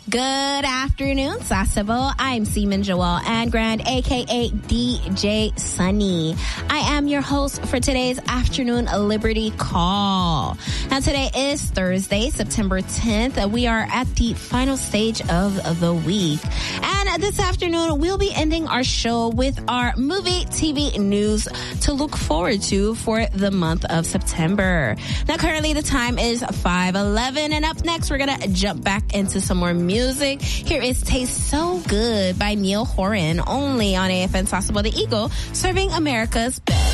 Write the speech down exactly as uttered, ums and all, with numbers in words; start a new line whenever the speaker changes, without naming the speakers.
Good afternoon, Sasebo. I'm Seaman Joelle and Grand, a k a. D J Sunny. I am your host for today's afternoon Liberty Call. Now, today is Thursday, September tenth. We are at the final stage of the week. And this afternoon, we'll be ending our show with our movie T V news to look forward to for the month of September. Now, currently, the time is five eleven. And up next, we're going to jump back into some more music. Music. Here is Taste So Good by Neil Horan, only on A F N Sasebo, the Eagle, serving America's best.